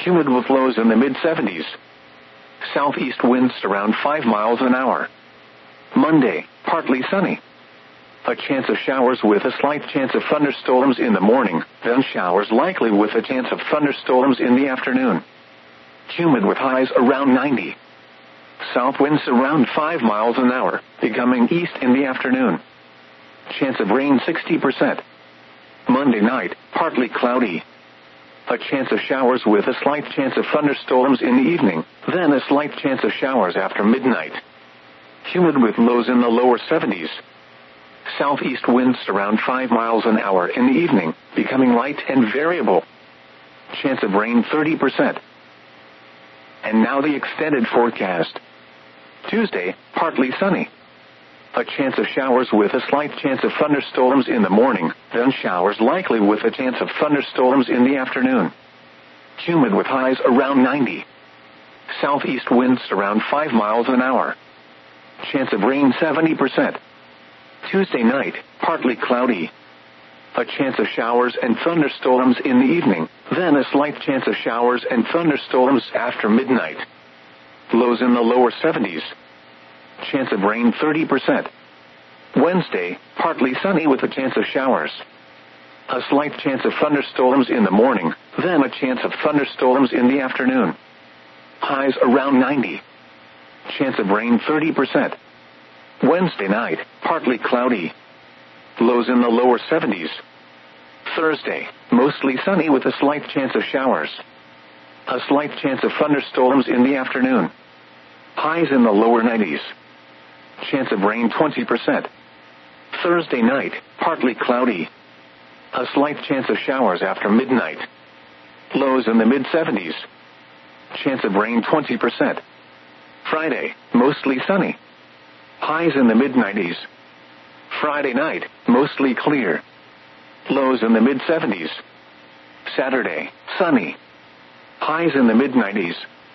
Humid with lows in the mid-70s. Southeast winds around 5 miles an hour. Monday, partly sunny. A chance of showers with a slight chance of thunderstorms in the morning, then showers likely with a chance of thunderstorms in the afternoon. Humid with highs around 90. South winds around 5 miles an hour, becoming east in the afternoon. Chance of rain 60%. Monday night, partly cloudy. A chance of showers with a slight chance of thunderstorms in the evening, then a slight chance of showers after midnight. Humid with lows in the lower 70s. Southeast winds around 5 miles an hour in the evening, becoming light and variable. Chance of rain 30%. And now the extended forecast. Tuesday, partly sunny. A chance of showers with a slight chance of thunderstorms in the morning, then showers likely with a chance of thunderstorms in the afternoon. Humid with highs around 90. Southeast winds around 5 miles an hour. Chance of rain 70%. Tuesday night, partly cloudy. A chance of showers and thunderstorms in the evening, then a slight chance of showers and thunderstorms after midnight. Lows in the lower 70s. Chance of rain 30%. Wednesday, partly sunny with a chance of showers. A slight chance of thunderstorms in the morning, then a chance of thunderstorms in the afternoon. Highs around 90. Chance of rain 30%. Wednesday night, partly cloudy. Lows in the lower 70s. Thursday, mostly sunny with a slight chance of showers. A slight chance of thunderstorms in the afternoon. Highs in the lower 90s. Chance of rain 20%. Thursday night, partly cloudy. A slight chance of showers after midnight. Lows in the mid-70s. Chance of rain 20%. Friday, mostly sunny. Highs in the mid-90s. Friday night, mostly clear. Lows in the mid-70s. Saturday, sunny. Highs in the mid-90s.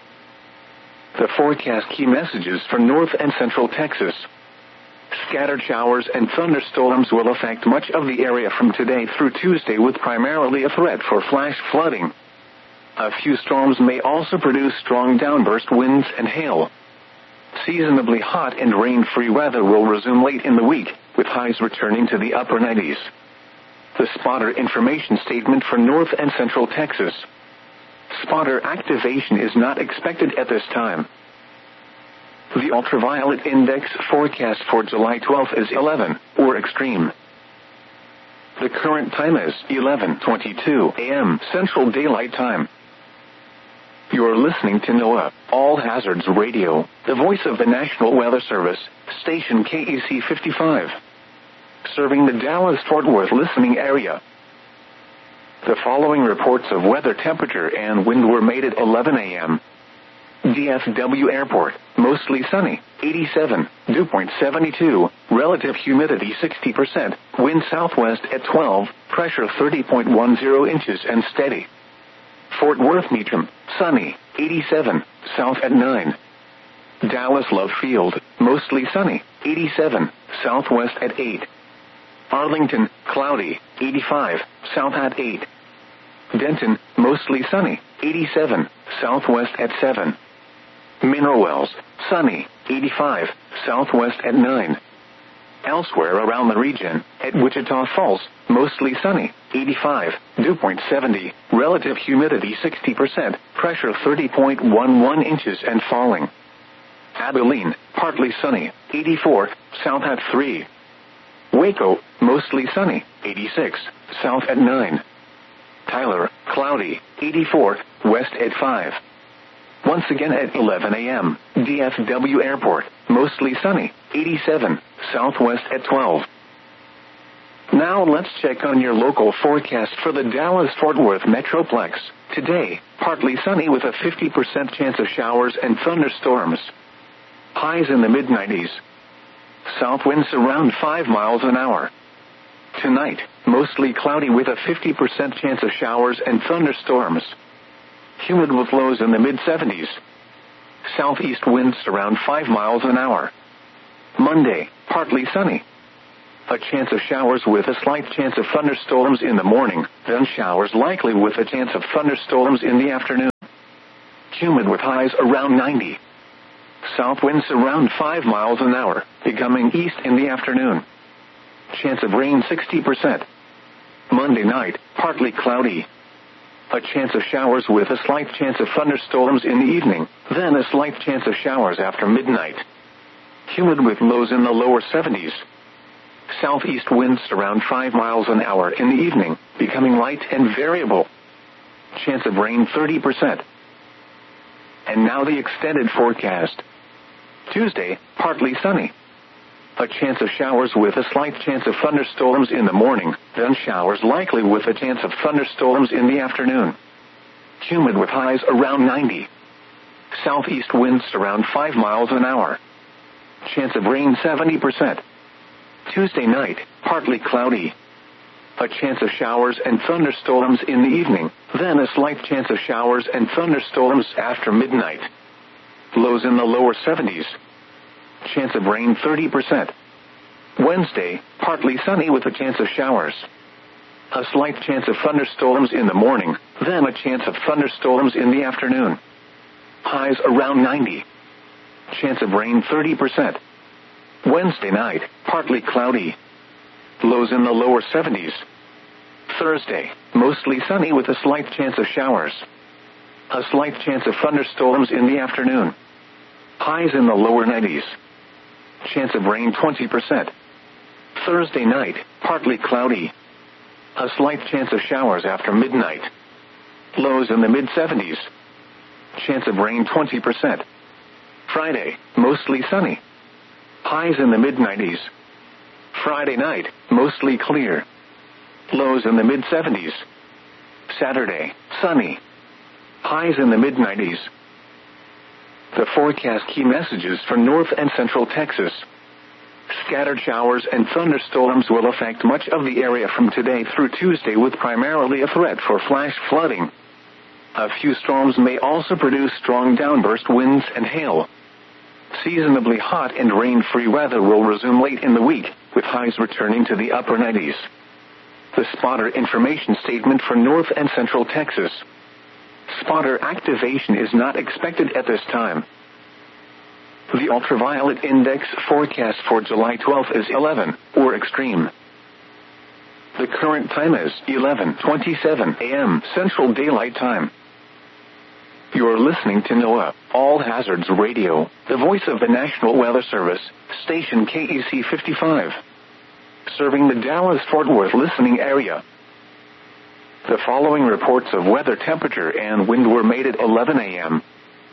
The forecast key messages for North and Central Texas. Scattered showers and thunderstorms will affect much of the area from today through Tuesday with primarily a threat for flash flooding. A few storms may also produce strong downburst winds and hail. Seasonably hot and rain-free weather will resume late in the week, with highs returning to the upper 90s. The spotter information statement for North and Central Texas. Spotter activation is not expected at this time. The ultraviolet index forecast for July 12th is 11, or extreme. The current time is 11:22 a.m. Central Daylight Time. You're listening to NOAA, All Hazards Radio, the voice of the National Weather Service, station KEC 55. Serving the Dallas-Fort Worth listening area. The following reports of weather temperature and wind were made at 11 a.m. DFW Airport, mostly sunny, 87, dew point 72, relative humidity 60%, wind southwest at 12, pressure 30.10 inches and steady. Fort Worth Meacham, sunny, 87, south at 9. Dallas Love Field, mostly sunny, 87, southwest at 8. Arlington, cloudy, 85, south at 8. Denton, mostly sunny, 87, southwest at 7. Mineral Wells, sunny, 85, southwest at 9. Elsewhere around the region, at Wichita Falls, mostly sunny, 85, dew point 70, relative humidity 60%, pressure 30.11 inches and falling. Abilene, partly sunny, 84, south at 3. Waco, mostly sunny, 86, south at 9. Tyler, cloudy, 84, west at 5. Once again at 11 a.m., DFW Airport, mostly sunny, 87, southwest at 12. Now let's check on your local forecast for the Dallas-Fort Worth Metroplex. Today, partly sunny with a 50% chance of showers and thunderstorms. Highs in the mid-90s. South winds around 5 miles an hour. Tonight, mostly cloudy with a 50% chance of showers and thunderstorms. Humid with lows in the mid-70s. Southeast winds around 5 miles an hour. Monday, partly sunny. A chance of showers with a slight chance of thunderstorms in the morning, then showers likely with a chance of thunderstorms in the afternoon. Humid with highs around 90. South winds around 5 miles an hour, becoming east in the afternoon. Chance of rain 60%. Monday night, partly cloudy. A chance of showers with a slight chance of thunderstorms in the evening, then a slight chance of showers after midnight. Humid with lows in the lower 70s. Southeast winds around 5 miles an hour in the evening, becoming light and variable. Chance of rain 30%. And now the extended forecast. Tuesday, partly sunny. A chance of showers with a slight chance of thunderstorms in the morning, then showers likely with a chance of thunderstorms in the afternoon. Humid with highs around 90. Southeast winds around 5 miles an hour. Chance of rain 70%. Tuesday night, partly cloudy. A chance of showers and thunderstorms in the evening, then a slight chance of showers and thunderstorms after midnight. Lows in the lower 70s. Chance of rain 30%. Wednesday, partly sunny with a chance of showers. A slight chance of thunderstorms in the morning, then a chance of thunderstorms in the afternoon. Highs around 90. Chance of rain 30%. Wednesday night, partly cloudy. Lows in the lower 70s. Thursday, mostly sunny with a slight chance of showers. A slight chance of thunderstorms in the afternoon. Highs in the lower 90s. Chance of rain 20%. Thursday night, partly cloudy. A slight chance of showers after midnight. Lows in the mid-70s. Chance of rain 20%. Friday, mostly sunny. Highs in the mid-90s. Friday night, mostly clear. Lows in the mid-70s. Saturday, sunny. Highs in the mid-90s. The forecast key messages for North and Central Texas. Scattered showers and thunderstorms will affect much of the area from today through Tuesday, with primarily a threat for flash flooding. A few storms may also produce strong downburst winds and hail. Seasonably hot and rain-free weather will resume late in the week, with highs returning to the upper 90s. The spotter information statement for North and Central Texas. Spotter activation is not expected at this time. The ultraviolet index forecast for July 12th is 11, or extreme. The current time is 11:27 a.m. Central Daylight Time. You're listening to NOAA, All Hazards Radio, the voice of the National Weather Service, station KEC 55. Serving the Dallas-Fort Worth listening area. The following reports of weather, temperature, and wind were made at 11 a.m.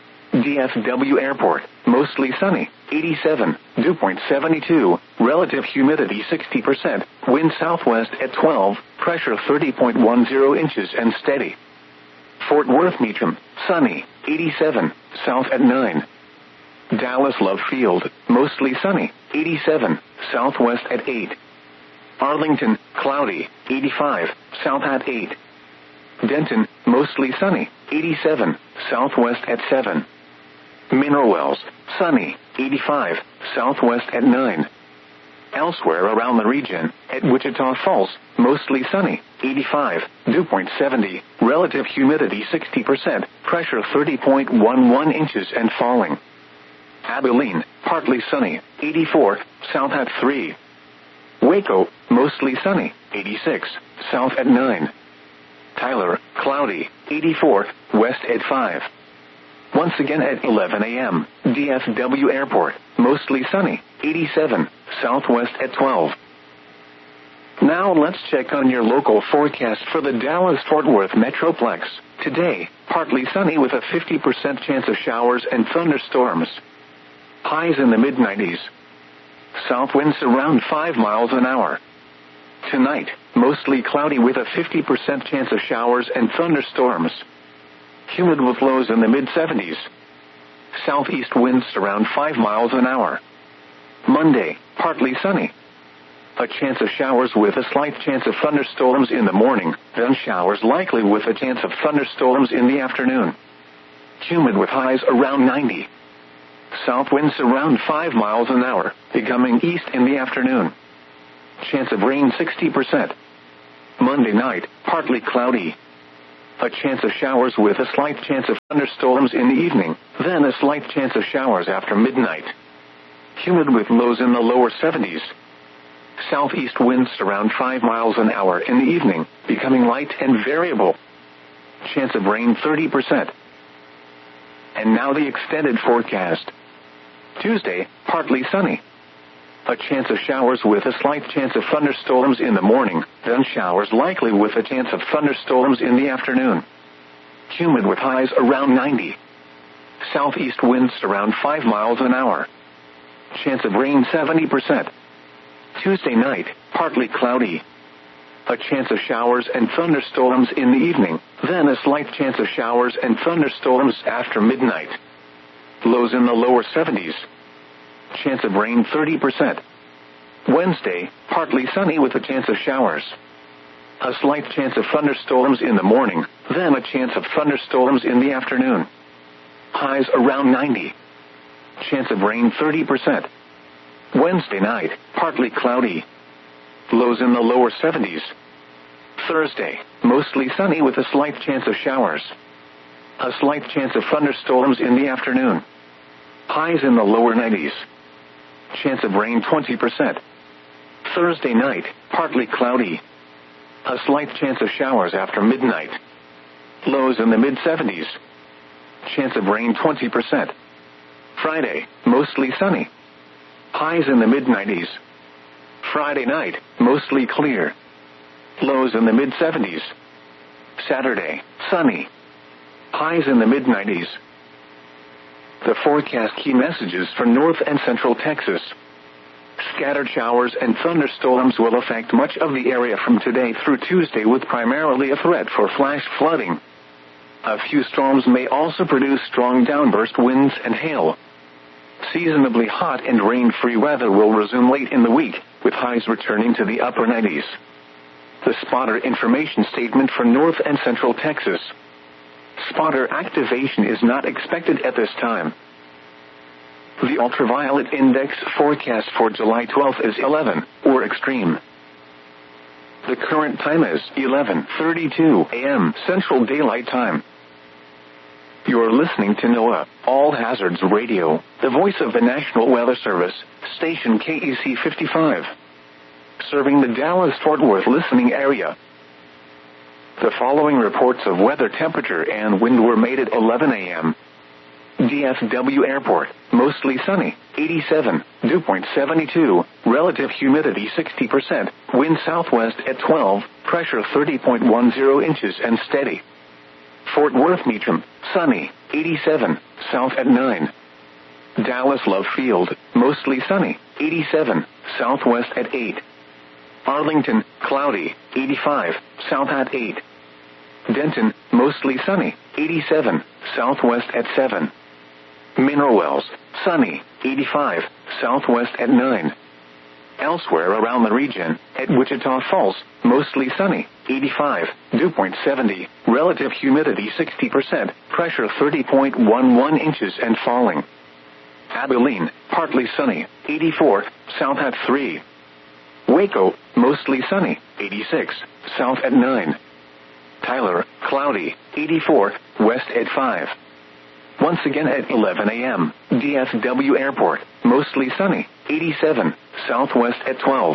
DFW Airport, mostly sunny, 87, dew point 72, relative humidity 60%, wind southwest at 12, pressure 30.10 inches and steady. Fort Worth Meacham, sunny, 87, south at 9. Dallas Love Field, mostly sunny, 87, southwest at 8. Arlington, cloudy, 85, south at 8. Denton, mostly sunny, 87, southwest at 7. Mineral Wells, sunny, 85, southwest at 9. Elsewhere around the region, at Wichita Falls, mostly sunny, 85, dew point 70, relative humidity 60%, pressure 30.11 inches and falling. Abilene, partly sunny, 84, south at 3. Waco, mostly sunny, 86, south at 9. Tyler, cloudy, 84, west at 5. Once again at 11 a.m., DFW Airport, mostly sunny, 87, southwest at 12. Now let's check on your local forecast for the Dallas-Fort Worth Metroplex. Today, partly sunny with a 50% chance of showers and thunderstorms. Highs in the mid-90s. South winds around 5 miles an hour. Tonight, mostly cloudy with a 50% chance of showers and thunderstorms. Humid with lows in the mid-70s. Southeast winds around 5 miles an hour. Monday, partly sunny. A chance of showers with a slight chance of thunderstorms in the morning, then showers likely with a chance of thunderstorms in the afternoon. Humid with highs around 90. South winds around 5 miles an hour, becoming east in the afternoon. Chance of rain 60%. Monday night, partly cloudy. A chance of showers with a slight chance of thunderstorms in the evening, then a slight chance of showers after midnight. Humid with lows in the lower 70s. Southeast winds around 5 miles an hour in the evening, becoming light and variable. Chance of rain 30%. And now the extended forecast. Tuesday, partly sunny. A chance of showers with a slight chance of thunderstorms in the morning, then showers likely with a chance of thunderstorms in the afternoon. Humid with highs around 90. Southeast winds around 5 miles an hour. Chance of rain 70%. Tuesday night, partly cloudy. A chance of showers and thunderstorms in the evening, then a slight chance of showers and thunderstorms after midnight. Lows in the lower 70s. Chance of rain 30%. Wednesday, partly sunny with a chance of showers. A slight chance of thunderstorms in the morning, then a chance of thunderstorms in the afternoon. Highs around 90. Chance of rain 30%. Wednesday night, partly cloudy. Lows in the lower 70s. Thursday, mostly sunny with a slight chance of showers. A slight chance of thunderstorms in the afternoon. Highs in the lower 90s. Chance of rain 20%. Thursday night, partly cloudy. A slight chance of showers after midnight. Lows in the mid-70s. Chance of rain 20%. Friday, mostly sunny. Highs in the mid-90s. Friday night, mostly clear. Lows in the mid-70s. Saturday, sunny. Highs in the mid-90s. The forecast key messages for North and Central Texas. Scattered showers and thunderstorms will affect much of the area from today through Tuesday with primarily a threat for flash flooding. A few storms may also produce strong downburst winds and hail. Seasonably hot and rain-free weather will resume late in the week, with highs returning to the upper 90s. The spotter information statement for North and Central Texas. Spotter activation is not expected at this time. The ultraviolet index forecast for July 12th is 11, or extreme. The current time is 11:32 a.m. Central Daylight Time. You're listening to NOAA, All Hazards Radio, the voice of the National Weather Service, station KEC 55. Serving the Dallas-Fort Worth listening area. The following reports of weather temperature and wind were made at 11 a.m. DFW Airport, mostly sunny, 87, dew point 72, relative humidity 60%, wind southwest at 12, pressure 30.10 inches and steady. Fort Worth Meacham, sunny, 87, south at 9. Dallas Love Field, mostly sunny, 87, southwest at 8. Arlington, cloudy, 85, south at 8. Denton, mostly sunny, 87, southwest at 7. Mineral Wells, sunny, 85, southwest at 9. Elsewhere around the region, at Wichita Falls, mostly sunny, 85, dew point 70, relative humidity 60%, pressure 30.11 inches and falling. Abilene, partly sunny, 84, south at 3. Waco, mostly sunny, 86, south at 9. Tyler, cloudy, 84, west at 5. Once again at 11 a.m., DFW Airport, mostly sunny, 87, southwest at 12.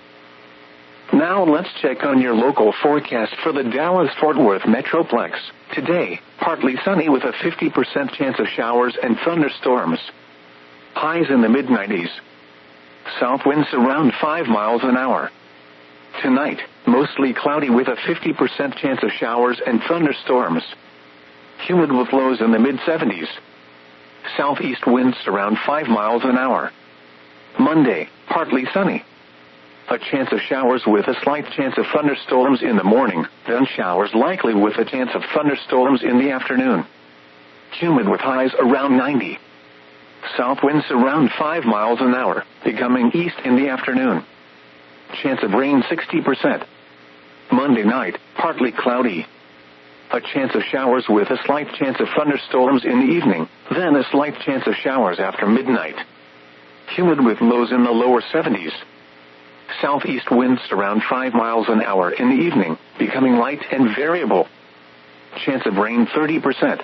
Now let's check on your local forecast for the Dallas-Fort Worth Metroplex. Today, partly sunny with a 50% chance of showers and thunderstorms. Highs in the mid-90s. South winds around 5 miles an hour. Tonight, mostly cloudy with a 50% chance of showers and thunderstorms. Humid with lows in the mid-70s. Southeast winds around 5 miles an hour. Monday, partly sunny. A chance of showers with a slight chance of thunderstorms in the morning, then showers likely with a chance of thunderstorms in the afternoon. Humid with highs around 90. South winds around 5 miles an hour, becoming east in the afternoon. Chance of rain 60%. Monday night, partly cloudy. A chance of showers with a slight chance of thunderstorms in the evening, then a slight chance of showers after midnight. Humid with lows in the lower 70s. Southeast winds around 5 miles an hour in the evening, becoming light and variable. Chance of rain 30%.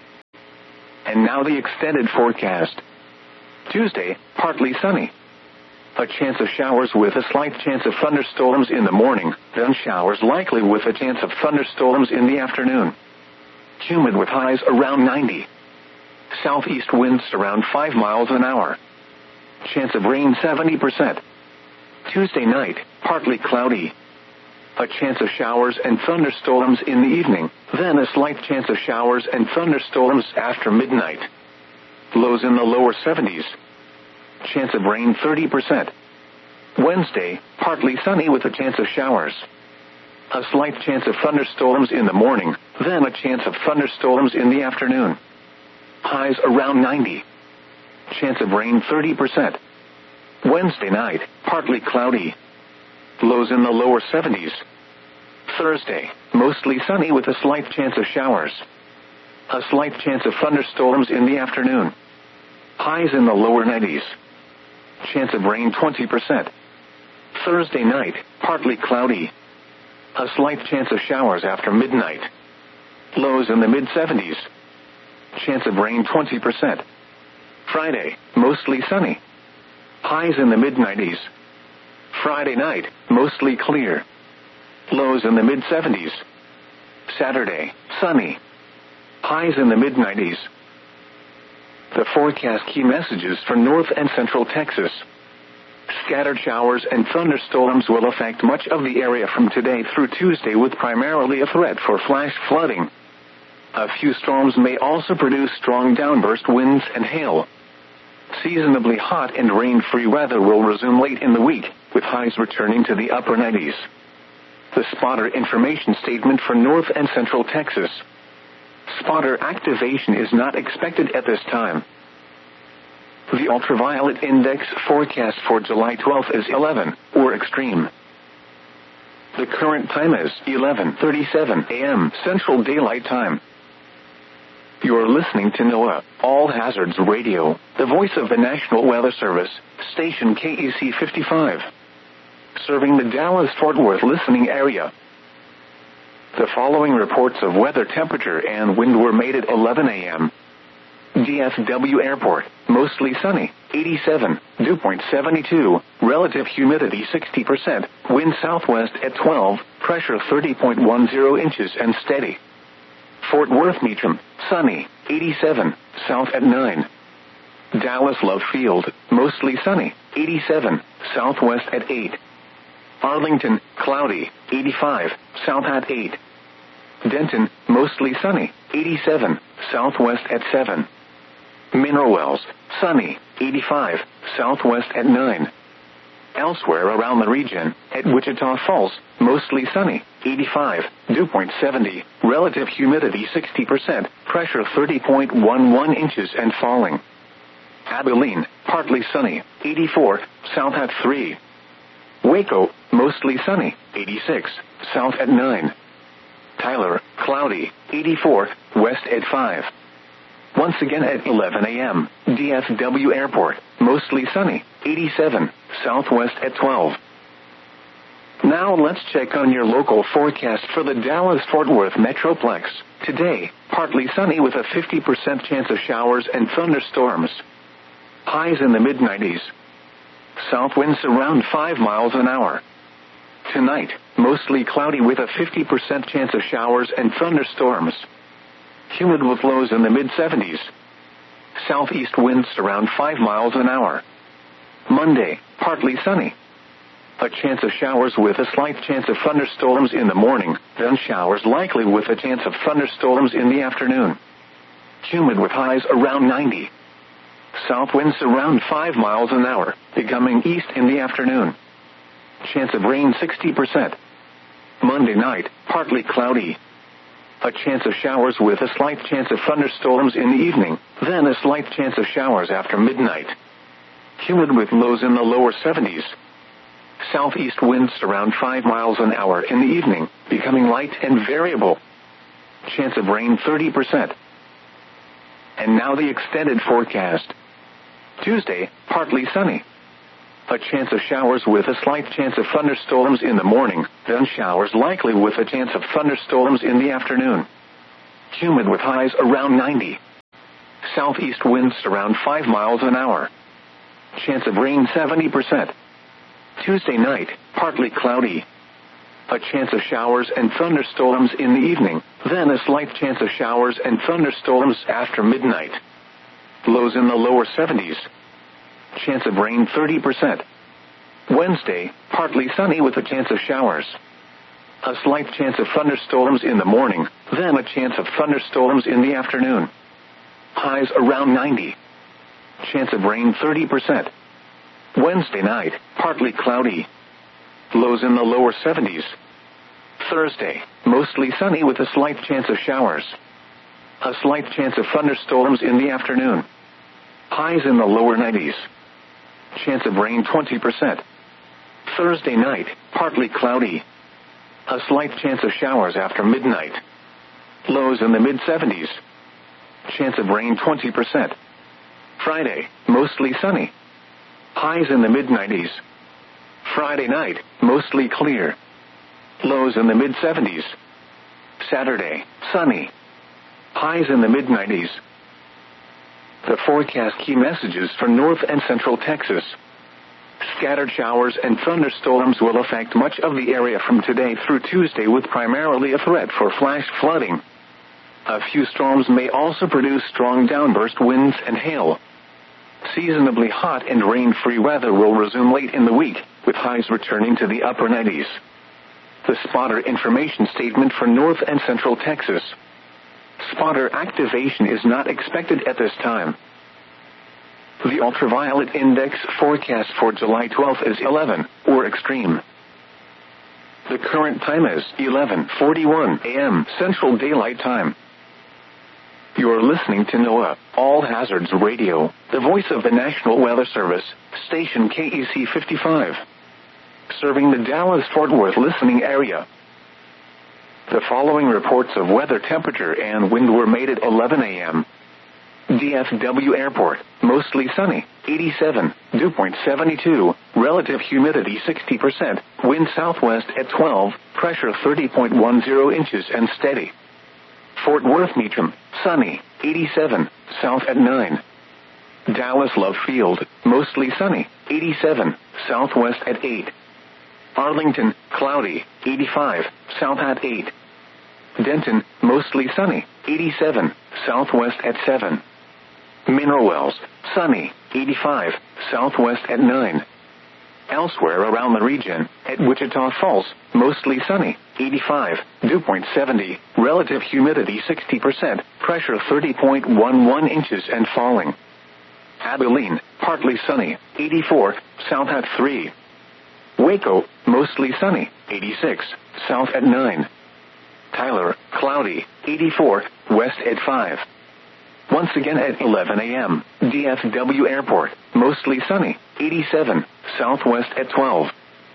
And now the extended forecast. Tuesday, partly sunny. A chance of showers with a slight chance of thunderstorms in the morning, then showers likely with a chance of thunderstorms in the afternoon. Humid with highs around 90. Southeast winds around 5 miles an hour. Chance of rain 70%. Tuesday night, partly cloudy. A chance of showers and thunderstorms in the evening, then a slight chance of showers and thunderstorms after midnight. Lows in the lower 70s. Chance of rain 30%. Wednesday, partly sunny with a chance of showers. A slight chance of thunderstorms in the morning, then a chance of thunderstorms in the afternoon. Highs around 90. Chance of rain 30%. Wednesday night, partly cloudy. Lows in the lower 70s. Thursday, mostly sunny with a slight chance of showers. A slight chance of thunderstorms in the afternoon. Highs in the lower 90s. Chance of rain 20%. Thursday night, partly cloudy. A slight chance of showers after midnight. Lows in the mid-70s. Chance of rain 20%. Friday, mostly sunny. Highs in the mid-90s. Friday night, mostly clear. Lows in the mid-70s. Saturday, sunny. Highs in the mid-90s. The forecast key messages for North and Central Texas. Scattered showers and thunderstorms will affect much of the area from today through Tuesday, with primarily a threat for flash flooding. A few storms may also produce strong downburst winds and hail. Seasonably hot and rain-free weather will resume late in the week, with highs returning to the upper 90s. The spotter information statement for North and Central Texas. Spotter activation is not expected at this time. The ultraviolet index forecast for July 12th is 11, or extreme. The current time is 11:37 a.m. Central Daylight Time. You're listening to NOAA All Hazards Radio, the voice of the National Weather Service, station KEC 55. Serving the Dallas-Fort Worth listening area. The following reports of weather, temperature, and wind were made at 11 a.m. DFW Airport, mostly sunny, 87, dew point 72, relative humidity 60%, wind southwest at 12, pressure 30.10 inches and steady. Fort Worth Meacham, sunny, 87, south at 9. Dallas Love Field, mostly sunny, 87, southwest at 8. Arlington, cloudy, 85, south at 8. Denton, mostly sunny, 87, southwest at 7. Mineral Wells, sunny, 85, southwest at 9. Elsewhere around the region, at Wichita Falls, mostly sunny, 85, dew point 70, relative humidity 60%, pressure 30.11 inches and falling. Abilene, partly sunny, 84, south at 3. Waco, mostly sunny, 86, south at 9. Tyler, cloudy, 84, west at 5. Once again at 11 a.m., DFW Airport, mostly sunny, 87, southwest at 12. Now let's check on your local forecast for the Dallas-Fort Worth Metroplex. Today, partly sunny with a 50% chance of showers and thunderstorms. Highs in the mid-90s. South winds around 5 miles an hour. Tonight, mostly cloudy with a 50% chance of showers and thunderstorms. Humid with lows in the mid-70s. Southeast winds around 5 miles an hour. Monday, partly sunny. A chance of showers with a slight chance of thunderstorms in the morning, then showers likely with a chance of thunderstorms in the afternoon. Humid with highs around 90. South winds around 5 miles an hour, becoming east in the afternoon. Chance of rain 60%. Monday night, partly cloudy. A chance of showers with a slight chance of thunderstorms in the evening, then a slight chance of showers after midnight. Humid with lows in the lower 70s. Southeast winds around 5 miles an hour in the evening, becoming light and variable. Chance of rain 30%. And now the extended forecast. Tuesday, partly sunny. A chance of showers with a slight chance of thunderstorms in the morning, then showers likely with a chance of thunderstorms in the afternoon. Humid with highs around 90. Southeast winds around 5 miles an hour. Chance of rain 70%. Tuesday night, partly cloudy. A chance of showers and thunderstorms in the evening, then a slight chance of showers and thunderstorms after midnight. Lows in the lower 70s. Chance of rain 30%. Wednesday, partly sunny with a chance of showers. A slight chance of thunderstorms in the morning, then a chance of thunderstorms in the afternoon. Highs around 90. Chance of rain 30%. Wednesday night, partly cloudy. Lows in the lower 70s. Thursday, mostly sunny with a slight chance of showers. A slight chance of thunderstorms in the afternoon. Highs in the lower 90s. Chance of rain 20%. Thursday night, partly cloudy. A slight chance of showers after midnight. Lows in the mid-70s. Chance of rain 20%. Friday, mostly sunny. Highs in the mid-90s. Friday night, mostly clear. Lows in the mid-70s. Saturday, sunny. Highs in the mid-90s. The forecast key messages for North and Central Texas. Scattered showers and thunderstorms will affect much of the area from today through Tuesday, with primarily a threat for flash flooding. A few storms may also produce strong downburst winds and hail. Seasonably hot and rain-free weather will resume late in the week, with highs returning to the upper 90s. The spotter information statement for North and Central Texas. Spotter activation is not expected at this time. The ultraviolet index forecast for July 12th is 11, or extreme. The current time is 11:41 a.m. Central Daylight Time. You're listening to NOAA, All Hazards Radio, the voice of the National Weather Service, station KEC 55. Serving the Dallas-Fort Worth listening area. The following reports of weather, temperature, and wind were made at 11 a.m. DFW Airport, mostly sunny, 87, dew point 72, relative humidity 60%, wind southwest at 12, pressure 30.10 inches and steady. Fort Worth Meacham, sunny, 87, south at 9. Dallas Love Field, mostly sunny, 87, southwest at 8. Arlington, cloudy, 85, south at 8. Denton, mostly sunny, 87, southwest at 7. Mineral Wells, sunny, 85, southwest at 9. Elsewhere around the region, at Wichita Falls, mostly sunny, 85, dew point 70, relative humidity 60%, pressure 30.11 inches and falling. Abilene, partly sunny, 84, south at 3. Waco, mostly sunny, 86, south at 9. Tyler, cloudy, 84, west at 5. Once again at 11 a.m., DFW Airport, mostly sunny, 87, southwest at 12.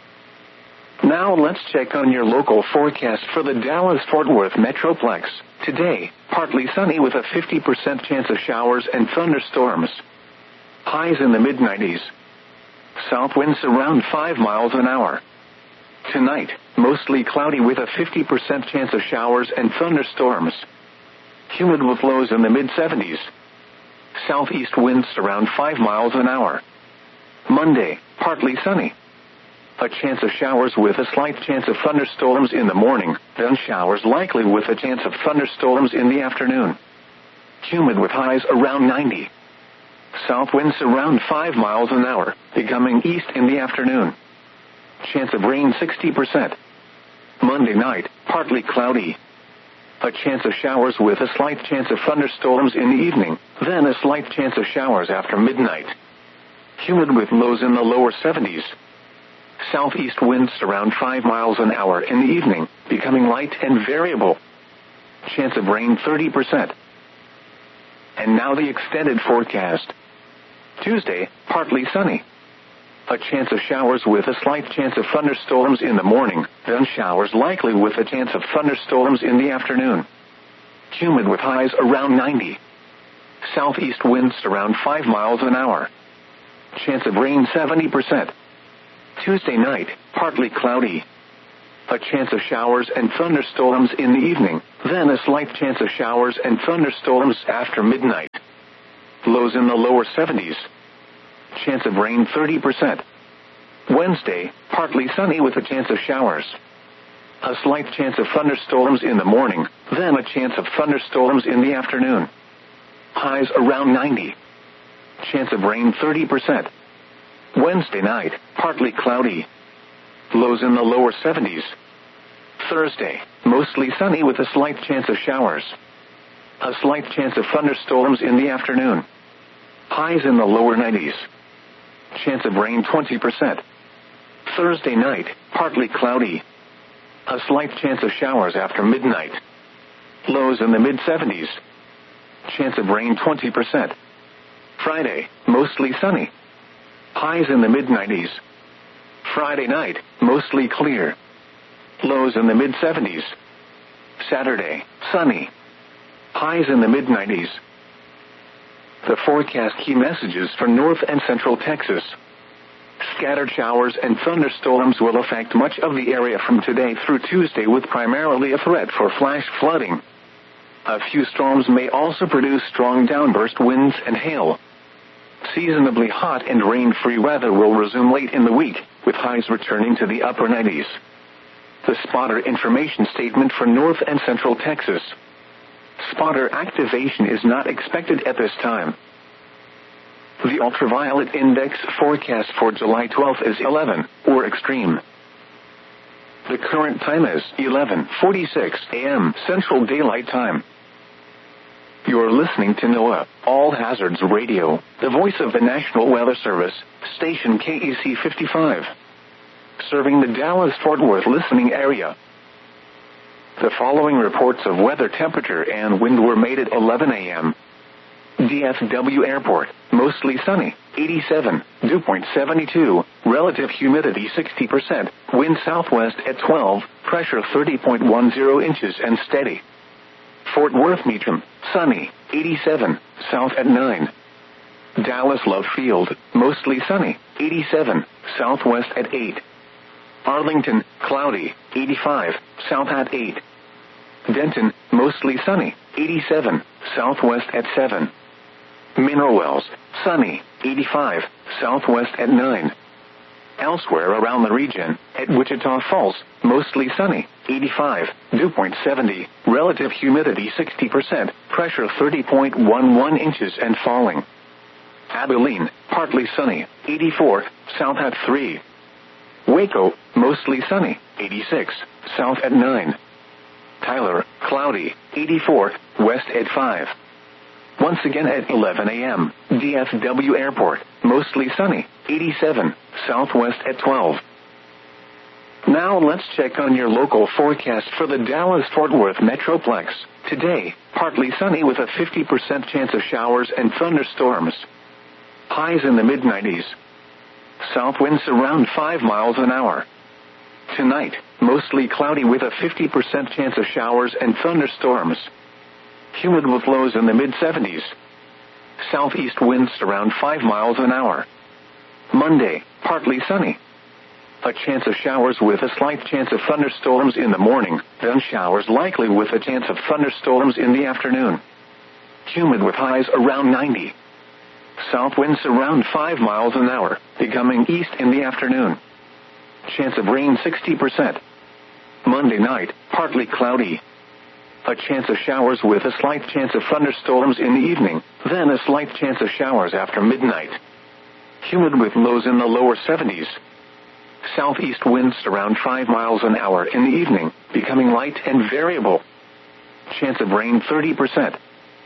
Now let's check on your local forecast for the Dallas-Fort Worth Metroplex. Today, partly sunny with a 50% chance of showers and thunderstorms. Highs in the mid-90s. South winds around 5 miles an hour. Tonight, mostly cloudy with a 50% chance of showers and thunderstorms. Humid with lows in the mid-70s. Southeast winds around 5 miles an hour. Monday, partly sunny. A chance of showers with a slight chance of thunderstorms in the morning, then showers likely with a chance of thunderstorms in the afternoon. Humid with highs around 90. South winds around 5 miles an hour, becoming east in the afternoon. Chance of rain 60%. Monday night, partly cloudy. A chance of showers with a slight chance of thunderstorms in the evening, then a slight chance of showers after midnight. Humid with lows in the lower 70s. Southeast winds around 5 miles an hour in the evening, becoming light and variable. Chance of rain 30%. And now the extended forecast. Tuesday, partly sunny. A chance of showers with a slight chance of thunderstorms in the morning, then showers likely with a chance of thunderstorms in the afternoon. Humid with highs around 90. Southeast winds around 5 miles an hour. Chance of rain 70%. Tuesday night, partly cloudy. A chance of showers and thunderstorms in the evening, then a slight chance of showers and thunderstorms after midnight. Lows in the lower 70s. Chance of rain 30%. Wednesday, partly sunny with a chance of showers. A slight chance of thunderstorms in the morning, then a chance of thunderstorms in the afternoon. Highs around 90. Chance of rain 30%. Wednesday night, partly cloudy. Lows in the lower 70s. Thursday, mostly sunny with a slight chance of showers. A slight chance of thunderstorms in the afternoon. Highs in the lower 90s. Chance of rain 20%. Thursday night, partly cloudy. A slight chance of showers after midnight. Lows in the mid-70s. Chance of rain 20%. Friday, mostly sunny. Highs in the mid-90s. Friday night, mostly clear. Lows in the mid-70s. Saturday, sunny. Highs in the mid-90s. The forecast key messages for North and Central Texas. Scattered showers and thunderstorms will affect much of the area from today through Tuesday, with primarily a threat for flash flooding. A few storms may also produce strong downburst winds and hail. Seasonably hot and rain-free weather will resume late in the week, with highs returning to the upper 90s. The spotter information statement for North and Central Texas. Spotter activation is not expected at this time. The ultraviolet index forecast for July 12th is 11, or extreme. The current time is 11:46 a.m. Central Daylight Time. You're listening to NOAA All Hazards Radio, the voice of the National Weather Service, station KEC 55. Serving the Dallas-Fort Worth listening area. The following reports of weather, temperature, and wind were made at 11 a.m. DFW Airport, mostly sunny, 87, dew point 72, relative humidity 60%, wind southwest at 12, pressure 30.10 inches and steady. Fort Worth Meacham, sunny, 87, south at 9. Dallas Love Field, mostly sunny, 87, southwest at 8. Arlington, cloudy, 85, south at 8. Denton, mostly sunny, 87, southwest at 7. Mineral Wells, sunny, 85, southwest at 9. Elsewhere around the region, at Wichita Falls, mostly sunny, 85, dew point 70, relative humidity 60%, pressure 30.11 inches and falling. Abilene, partly sunny, 84, south at 3. Waco, mostly sunny, 86, south at 9. Tyler, cloudy, 84, west at 5. Once again at 11 a.m., DFW Airport, mostly sunny, 87, southwest at 12. Now let's check on your local forecast for the Dallas-Fort Worth Metroplex. Today, partly sunny with a 50% chance of showers and thunderstorms. Highs in the mid-90s. South winds around 5 miles an hour. Tonight, mostly cloudy with a 50% chance of showers and thunderstorms. Humid with lows in the mid-70s. Southeast winds around 5 miles an hour. Monday, partly sunny. A chance of showers with a slight chance of thunderstorms in the morning, then showers likely with a chance of thunderstorms in the afternoon. Humid with highs around 90. South winds around 5 miles an hour, becoming east in the afternoon. Chance of rain 60%. Monday night, partly cloudy. A chance of showers with a slight chance of thunderstorms in the evening, then a slight chance of showers after midnight. Humid with lows in the lower 70s. Southeast winds around 5 miles an hour in the evening, becoming light and variable. Chance of rain 30%.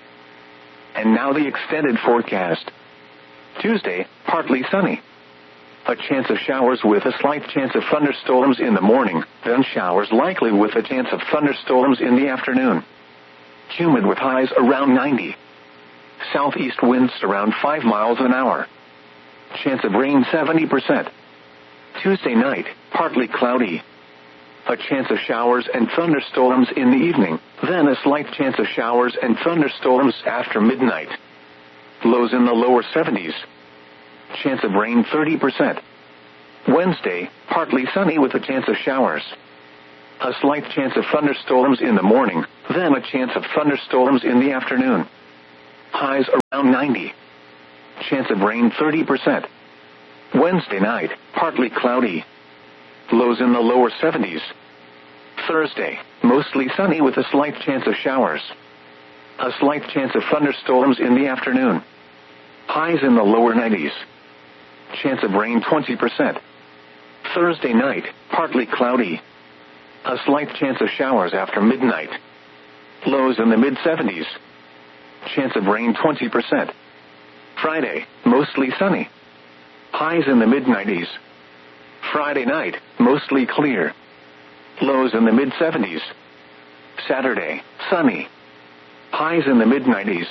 And now the extended forecast. Tuesday, partly sunny. A chance of showers with a slight chance of thunderstorms in the morning, then showers likely with a chance of thunderstorms in the afternoon. Humid with highs around 90. Southeast winds around 5 miles an hour. Chance of rain 70%. Tuesday night, partly cloudy. A chance of showers and thunderstorms in the evening, then a slight chance of showers and thunderstorms after midnight. Lows in the lower 70s. Chance of rain 30%. Wednesday, partly sunny with a chance of showers. A slight chance of thunderstorms in the morning, then a chance of thunderstorms in the afternoon. Highs around 90. Chance of rain 30%. Wednesday night, partly cloudy. Lows in the lower 70s. Thursday, mostly sunny with a slight chance of showers. A slight chance of thunderstorms in the afternoon. Highs in the lower 90s. Chance of rain 20%. Thursday night, partly cloudy. A slight chance of showers after midnight. Lows in the mid-70s. Chance of rain 20%. Friday, mostly sunny. Highs in the mid-90s. Friday night, mostly clear. Lows in the mid-70s. Saturday, sunny. Highs in the mid-90s.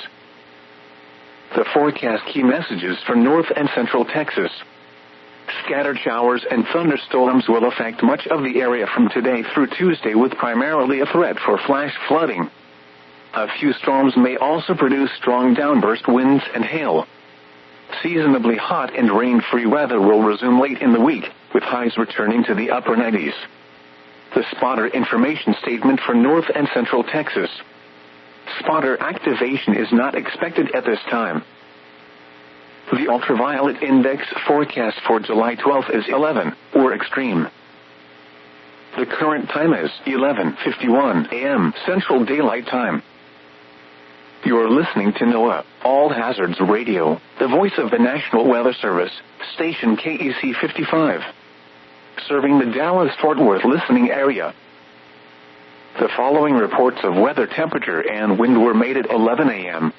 The forecast key messages for North and Central Texas. Scattered showers and thunderstorms will affect much of the area from today through Tuesday, with primarily a threat for flash flooding. A few storms may also produce strong downburst winds and hail. Seasonably hot and rain-free weather will resume late in the week, with highs returning to the upper 90s. The spotter information statement for North and Central Texas. Spotter activation is not expected at this time. The ultraviolet index forecast for July 12th is 11, or extreme. The current time is 11:51 a.m. Central Daylight Time. You're listening to NOAA All Hazards Radio, the voice of the National Weather Service, station KEC 55. Serving the Dallas-Fort Worth listening area. The following reports of weather, temperature, and wind were made at 11 a.m.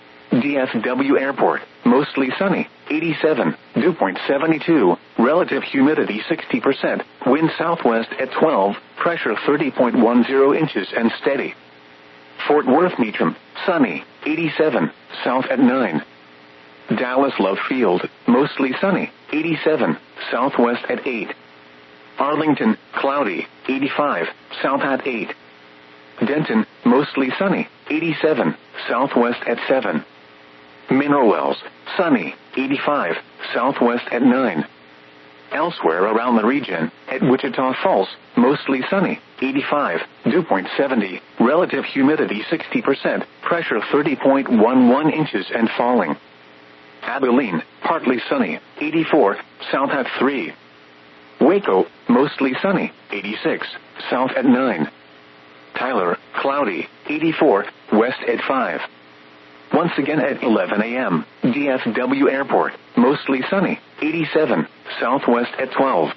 DFW Airport, mostly sunny, 87, dew point 72, relative humidity 60%, wind southwest at 12, pressure 30.10 inches and steady. Fort Worth Meacham, sunny, 87, south at 9. Dallas Love Field, mostly sunny, 87, southwest at 8. Arlington, cloudy, 85, south at 8. Denton, mostly sunny, 87, southwest at 7. Mineral Wells, sunny, 85, southwest at 9. Elsewhere around the region, at Wichita Falls, mostly sunny, 85, dew point 70, relative humidity 60%, pressure 30.11 inches and falling. Abilene, partly sunny, 84, south at 3. Waco, mostly sunny, 86, south at 9. Tyler, cloudy, 84, west at 5. Once again at 11 a.m., DFW Airport, mostly sunny, 87, southwest at 12.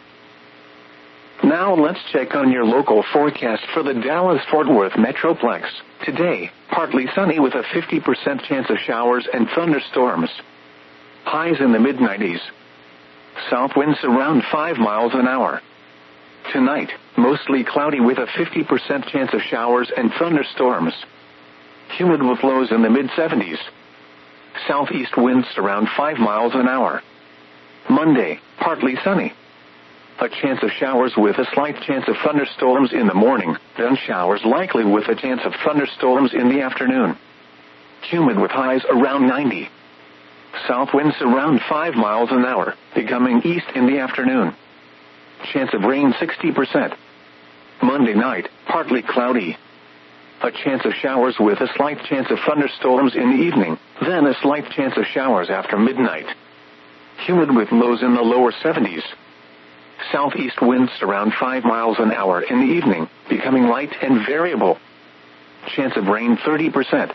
Now let's check on your local forecast for the Dallas-Fort Worth Metroplex. Today, partly sunny with a 50% chance of showers and thunderstorms. Highs in the mid-90s. South winds around 5 miles an hour. Tonight, mostly cloudy with a 50% chance of showers and thunderstorms. Humid with lows in the mid-70s. Southeast winds around 5 miles an hour. Monday, partly sunny. A chance of showers with a slight chance of thunderstorms in the morning, then showers likely with a chance of thunderstorms in the afternoon. Humid with highs around 90. South winds around 5 miles an hour, becoming east in the afternoon. Chance of rain 60%. Monday night, partly cloudy. A chance of showers with a slight chance of thunderstorms in the evening, then a slight chance of showers after midnight. Humid with lows in the lower 70s. Southeast winds around 5 miles an hour in the evening, becoming light and variable. Chance of rain 30%.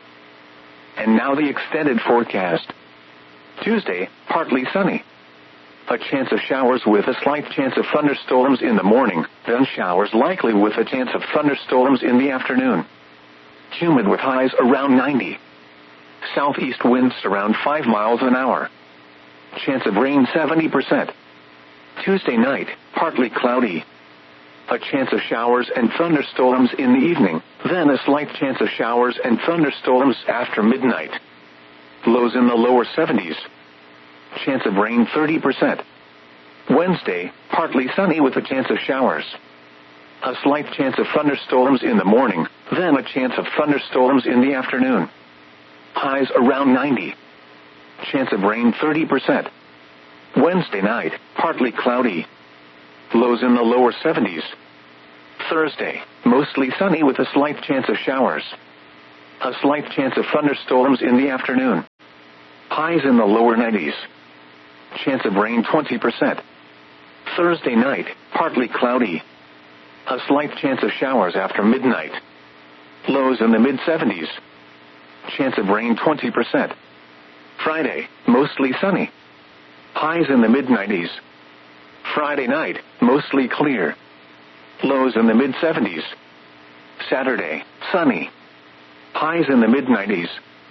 And now the extended forecast. Tuesday, partly sunny. A chance of showers with a slight chance of thunderstorms in the morning, then showers likely with a chance of thunderstorms in the afternoon. Humid with highs around 90. Southeast winds around 5 miles an hour. Chance of rain 70%. Tuesday night, partly cloudy. A chance of showers and thunderstorms in the evening, then a slight chance of showers and thunderstorms after midnight. Lows in the lower 70s. Chance of rain 30%. Wednesday, partly sunny with a chance of showers. A slight chance of thunderstorms in the morning, then a chance of thunderstorms in the afternoon. Highs around 90. Chance of rain 30%. Wednesday night, partly cloudy. Lows in the lower 70s. Thursday, mostly sunny with a slight chance of showers. A slight chance of thunderstorms in the afternoon. Highs in the lower 90s. Chance of rain 20%. Thursday night, partly cloudy. A slight chance of showers after midnight. Lows in the mid-70s. Chance of rain 20%. Friday, mostly sunny. Highs in the mid-90s. Friday night, mostly clear. Lows in the mid-70s. Saturday, sunny. Highs in the mid-90s.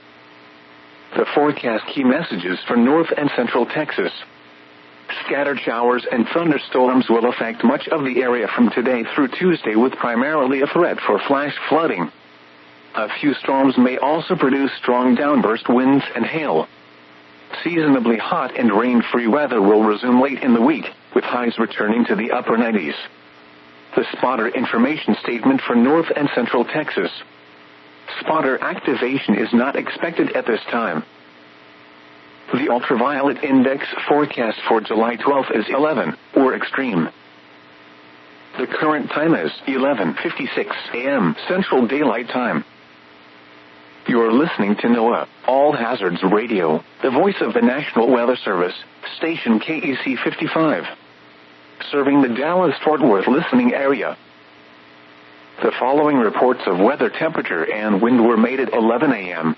The forecast key messages for North and Central Texas. Scattered showers and thunderstorms will affect much of the area from today through Tuesday, with primarily a threat for flash flooding. A few storms may also produce strong downburst winds and hail. Seasonably hot and rain-free weather will resume late in the week, with highs returning to the upper 90s. The spotter information statement for North and Central Texas. Spotter activation is not expected at this time. The ultraviolet index forecast for July 12th is 11, or extreme. The current time is 11:56 a.m. Central Daylight Time. You're listening to NOAA All Hazards Radio, the voice of the National Weather Service, station KEC 55. Serving the Dallas-Fort Worth listening area. The following reports of weather, temperature, and wind were made at 11 a.m.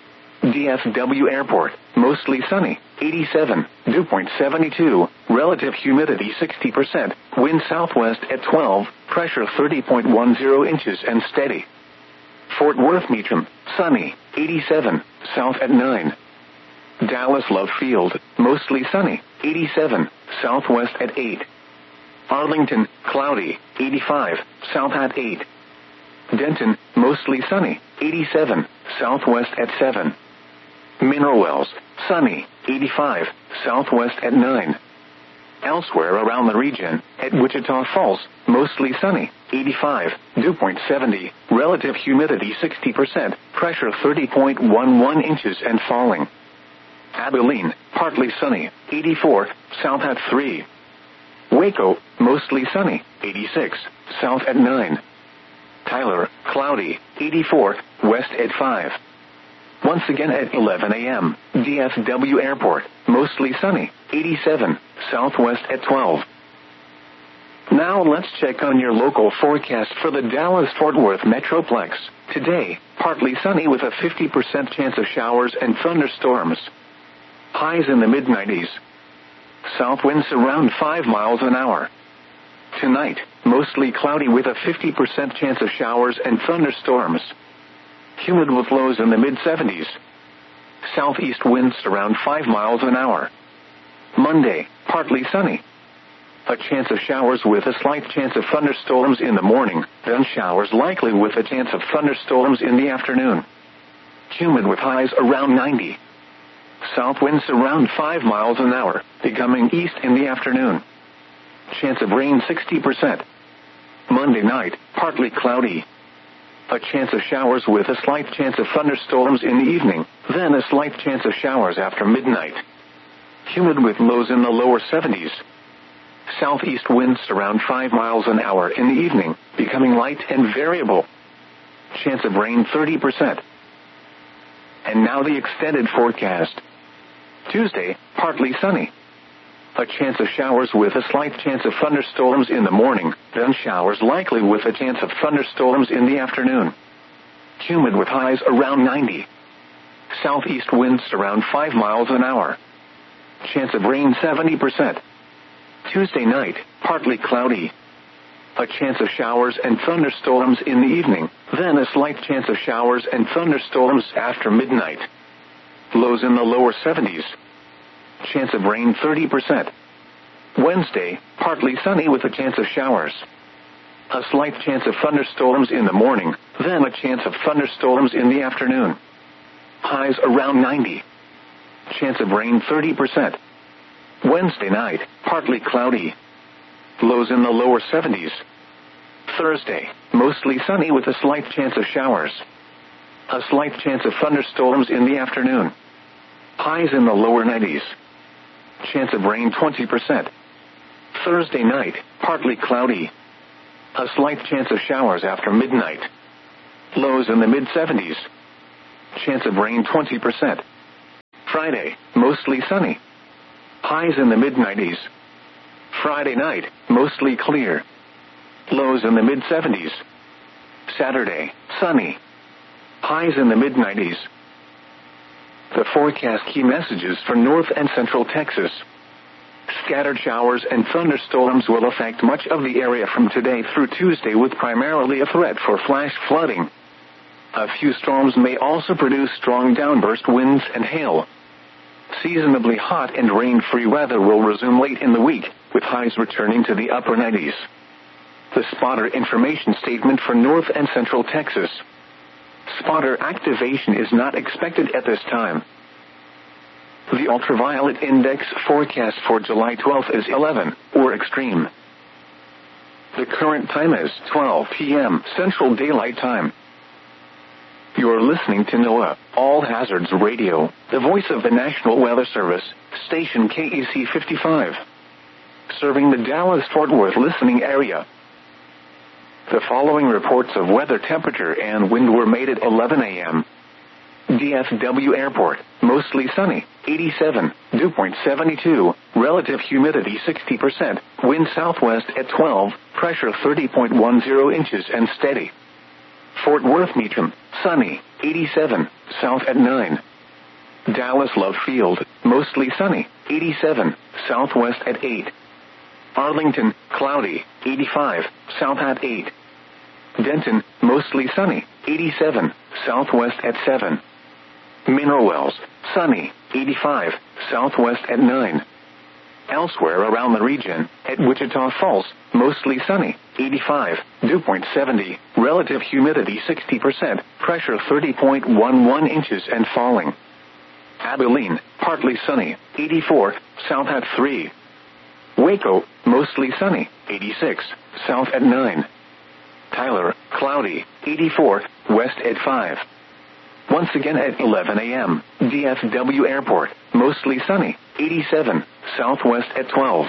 DFW Airport, mostly sunny, 87, dew point 72, relative humidity 60%, wind southwest at 12, pressure 30.10 inches and steady. Fort Worth Meacham, sunny, 87, south at 9. Dallas Love Field, mostly sunny, 87, southwest at 8. Arlington, cloudy, 85, south at 8. Denton, mostly sunny, 87, southwest at 7. Mineral Wells, sunny, 85, southwest at 9. Elsewhere around the region, at Wichita Falls, mostly sunny, 85, dew point 70, relative humidity 60%, pressure 30.11 inches and falling. Abilene, partly sunny, 84, south at 3. Waco, mostly sunny, 86, south at 9. Tyler, cloudy, 84, west at 5. Once again at 11 a.m., DFW Airport, mostly sunny, 87, southwest at 12. Now let's check on your local forecast for the Dallas-Fort Worth Metroplex. Today, partly sunny with a 50% chance of showers and thunderstorms. Highs in the mid-90s. South winds around 5 miles an hour. Tonight, mostly cloudy with a 50% chance of showers and thunderstorms. Humid with lows in the mid-70s. Southeast winds around 5 miles an hour. Monday, partly sunny. A chance of showers with a slight chance of thunderstorms in the morning, then showers likely with a chance of thunderstorms in the afternoon. Humid with highs around 90. South winds around 5 miles an hour, becoming east in the afternoon. Chance of rain 60%. Monday night, partly cloudy. A chance of showers with a slight chance of thunderstorms in the evening, then a slight chance of showers after midnight. Humid with lows in the lower 70s. Southeast winds around 5 miles an hour in the evening, becoming light and variable. Chance of rain 30%. And now the extended forecast. Tuesday, partly sunny. A chance of showers with a slight chance of thunderstorms in the morning, then showers likely with a chance of thunderstorms in the afternoon. Humid with highs around 90. Southeast winds around 5 miles an hour. Chance of rain 70%. Tuesday night, partly cloudy. A chance of showers and thunderstorms in the evening, then a slight chance of showers and thunderstorms after midnight. Lows in the lower 70s. Chance of rain 30%. Wednesday, partly sunny with a chance of showers. A slight chance of thunderstorms in the morning, then a chance of thunderstorms in the afternoon. Highs around 90. Chance of rain 30%. Wednesday night, partly cloudy. Lows in the lower 70s. Thursday, mostly sunny with a slight chance of showers. A slight chance of thunderstorms in the afternoon. Highs in the lower 90s. Chance of rain 20%. Thursday night, partly cloudy. A slight chance of showers after midnight. Lows in the mid-70s. Chance of rain 20%. Friday, mostly sunny. Highs in the mid-90s. Friday night, mostly clear. Lows in the mid-70s. Saturday, sunny. Highs in the mid-90s. The forecast key messages for North and Central Texas. Scattered showers and thunderstorms will affect much of the area from today through Tuesday, with primarily a threat for flash flooding. A few storms may also produce strong downburst winds and hail. Seasonably hot and rain-free weather will resume late in the week, with highs returning to the upper 90s. The spotter information statement for North and Central Texas. Spotter activation is not expected at this time. The ultraviolet index forecast for July 12th is 11, or extreme. The current time is 12 p.m. Central Daylight Time. You're listening to NOAA All Hazards Radio, the voice of the National Weather Service, station KEC 55. Serving the Dallas-Fort Worth listening area. The following reports of weather, temperature, and wind were made at 11 a.m. DFW Airport, mostly sunny, 87, dew point 72, relative humidity 60%, wind southwest at 12, pressure 30.10 inches and steady. Fort Worth Meacham, sunny, 87, south at 9. Dallas Love Field, mostly sunny, 87, southwest at 8. Arlington, cloudy, 85, south at 8. Denton, mostly sunny, 87, southwest at 7. Mineral Wells, sunny, 85, southwest at 9. Elsewhere around the region, at Wichita Falls, mostly sunny, 85, dew point 70, relative humidity 60%, pressure 30.11 inches and falling. Abilene, partly sunny, 84, south at 3. Waco, mostly sunny, 86, south at 9. Tyler, cloudy, 84, west at 5. Once again at 11 a.m., DFW Airport, mostly sunny, 87, southwest at 12.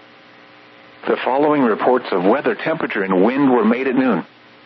The following reports of weather, temperature, and wind were made at noon.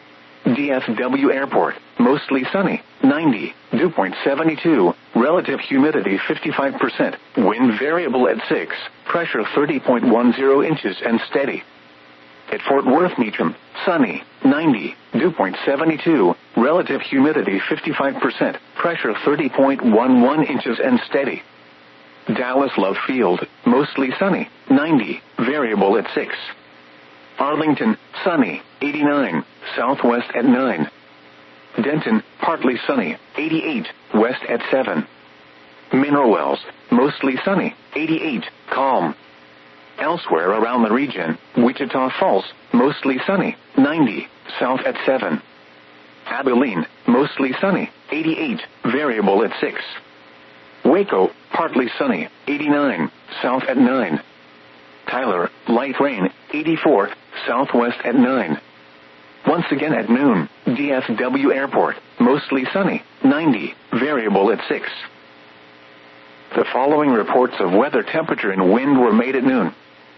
DFW Airport, mostly sunny, 90, dew point 72, relative humidity 55%, wind variable at 6, pressure 30.10 inches and steady. At Fort Worth Meacham, sunny, 90, dew point 72, relative humidity 55%, pressure 30.11 inches and steady. Dallas Love Field, mostly sunny, 90, variable at 6. Arlington, sunny, 89, southwest at 9. Denton, partly sunny, 88, west at 7. Mineral Wells, mostly sunny, 88, calm. Elsewhere around the region, Wichita Falls, mostly sunny, 90, south at 7. Abilene, mostly sunny, 88, variable at 6. Waco, partly sunny, 89, south at 9. Tyler, light rain, 84, southwest at 9. Once again at noon, DFW Airport, mostly sunny, 90, variable at 6. The following reports of weather, temperature, and wind were made at noon.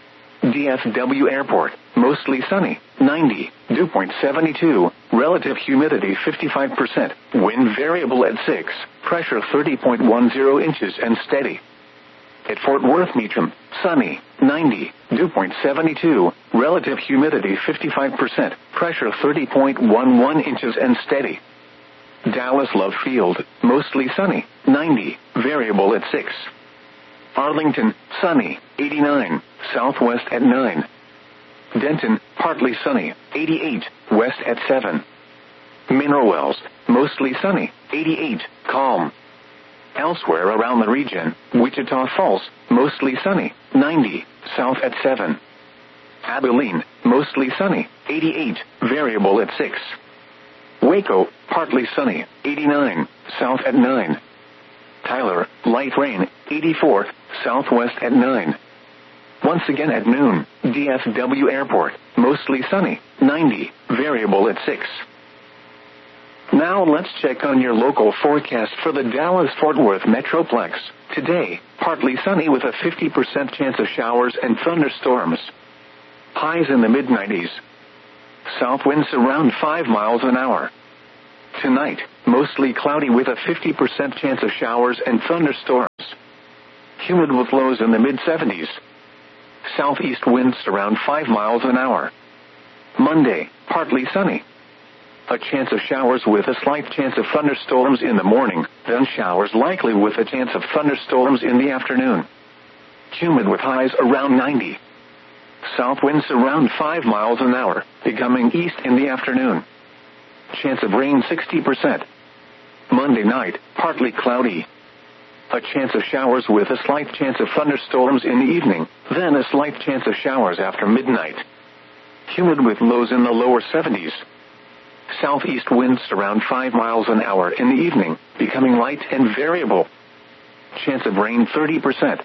DFW Airport, mostly sunny, 90, dew point 72, relative humidity 55%, wind variable at 6, pressure 30.10 inches and steady. At Fort Worth Meacham, sunny, 90, dew point 72, relative humidity 55%, pressure 30.11 inches and steady. Dallas Love Field, mostly sunny, 90, variable at 6. Arlington, sunny, 89, southwest at 9. Denton, partly sunny, 88, west at 7. Mineral Wells, mostly sunny, 88, calm. Elsewhere around the region, Wichita Falls, mostly sunny, 90, south at 7. Abilene, mostly sunny, 88, variable at 6. Waco, partly sunny, 89, south at 9. Tyler, light rain, 84, southwest at 9. Once again at noon, DFW Airport, mostly sunny, 90, variable at 6. Now let's check on your local forecast for the Dallas-Fort Worth Metroplex. Today, partly sunny with a 50% chance of showers and thunderstorms. Highs in the mid-90s. South winds around 5 miles an hour. Tonight, mostly cloudy with a 50% chance of showers and thunderstorms. Humid with lows in the mid-70s. Southeast winds around 5 miles an hour. Monday, partly sunny. A chance of showers with a slight chance of thunderstorms in the morning, then showers likely with a chance of thunderstorms in the afternoon. Humid with highs around 90. South winds around 5 miles an hour, becoming east in the afternoon. Chance of rain 60%. Monday night, partly cloudy. A chance of showers with a slight chance of thunderstorms in the evening, then a slight chance of showers after midnight. Humid with lows in the lower 70s. Southeast winds around 5 miles an hour in the evening, becoming light and variable. Chance of rain 30%.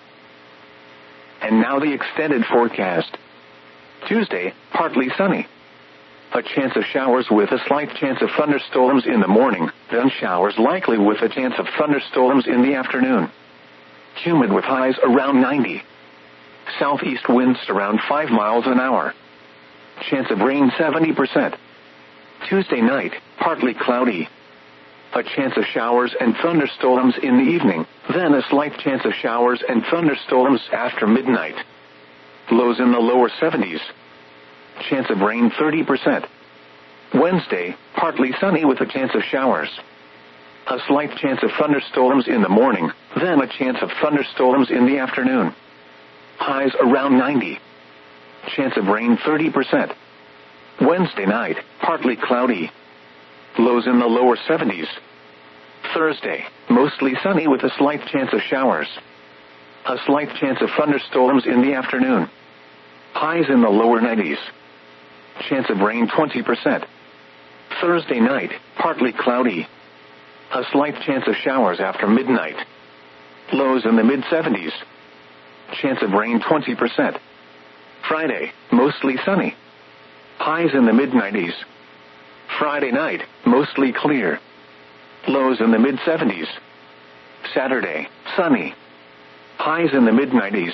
And now the extended forecast. Tuesday, partly sunny. A chance of showers with a slight chance of thunderstorms in the morning, then showers likely with a chance of thunderstorms in the afternoon. Humid with highs around 90. Southeast winds around 5 miles an hour. Chance of rain 70%. Tuesday night, partly cloudy. A chance of showers and thunderstorms in the evening, then a slight chance of showers and thunderstorms after midnight. Lows in the lower 70s. Chance of rain 30%. Wednesday, partly sunny with a chance of showers. A slight chance of thunderstorms in the morning, then a chance of thunderstorms in the afternoon. Highs around 90. Chance of rain 30%. Wednesday night, partly cloudy. Lows in the lower 70s. Thursday, mostly sunny with a slight chance of showers. A slight chance of thunderstorms in the afternoon. Highs in the lower 90s. Chance of rain 20%. Thursday night, partly cloudy. A slight chance of showers after midnight. Lows in the mid-70s. Chance of rain 20%. Friday, mostly sunny. Highs in the mid-90s. Friday night, mostly clear. Lows in the mid-70s. Saturday, sunny. Highs in the mid-90s.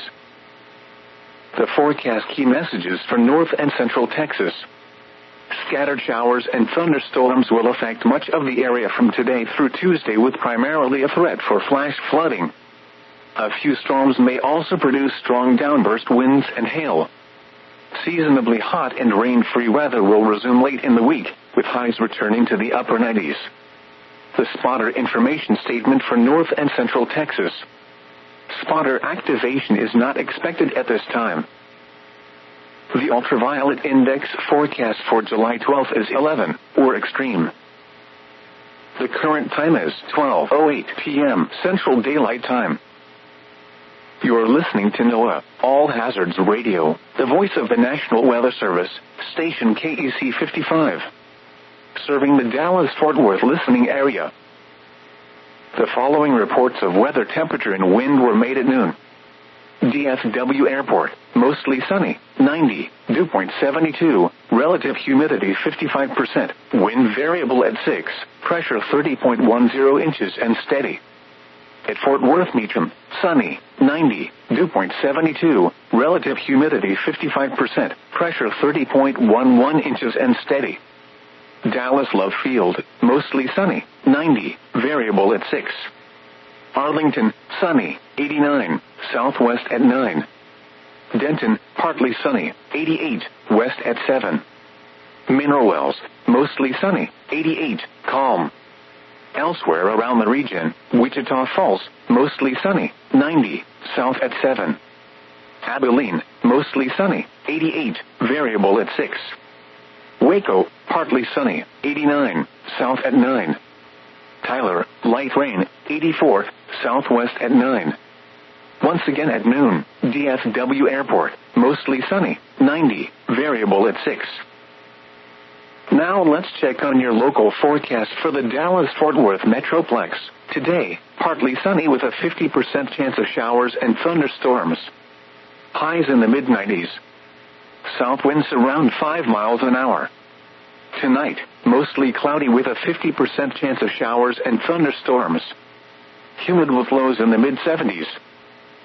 The forecast key messages for North and Central Texas. Scattered showers and thunderstorms will affect much of the area from today through Tuesday, with primarily a threat for flash flooding. A few storms may also produce strong downburst winds and hail. Seasonably hot and rain-free weather will resume late in the week, with highs returning to the upper 90s. The spotter information statement for North and Central Texas. Spotter activation is not expected at this time. The ultraviolet index forecast for July 12th is 11, or extreme. The current time is 12:08 p.m. Central Daylight Time. You're listening to NOAA, All Hazards Radio, the voice of the National Weather Service, station KEC 55. Serving the Dallas-Fort Worth listening area. The following reports of weather, temperature, and wind were made at noon. DFW Airport, mostly sunny, 90, dew point 72, relative humidity 55%, wind variable at 6, pressure 30.10 inches and steady. At Fort Worth Meacham, sunny, 90, dew point 72, relative humidity 55%, pressure 30.11 inches and steady. Dallas Love Field, mostly sunny, 90, variable at 6. Arlington, sunny, 89, southwest at 9. Denton, partly sunny, 88, west at 7. Mineral Wells, mostly sunny, 88, calm. Elsewhere around the region, Wichita Falls, mostly sunny, 90, south at 7. Abilene, mostly sunny, 88, variable at 6. Waco, partly sunny, 89, south at 9. Tyler, light rain, 84, southwest at 9. Once again at noon, DFW Airport, mostly sunny, 90, variable at 6. Now let's check on your local forecast for the Dallas-Fort Worth Metroplex. Today, partly sunny with a 50% chance of showers and thunderstorms. Highs in the mid-90s. South winds around 5 miles an hour. Tonight, mostly cloudy with a 50% chance of showers and thunderstorms. Humid with lows in the mid-70s.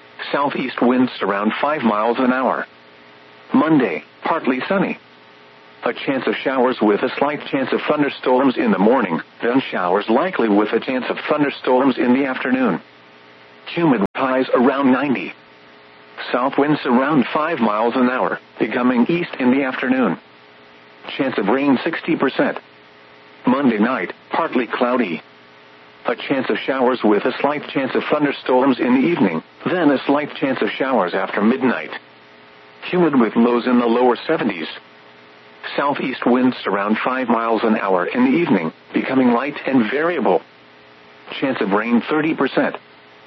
Southeast winds around 5 miles an hour. Monday, partly sunny. A chance of showers with a slight chance of thunderstorms in the morning, then showers likely with a chance of thunderstorms in the afternoon. Humid highs around 90. South winds around 5 miles an hour, becoming east in the afternoon. Chance of rain 60%. Monday night, partly cloudy. A chance of showers with a slight chance of thunderstorms in the evening, then a slight chance of showers after midnight. Humid with lows in the lower 70s. Southeast winds around 5 miles an hour in the evening, becoming light and variable. Chance of rain 30%.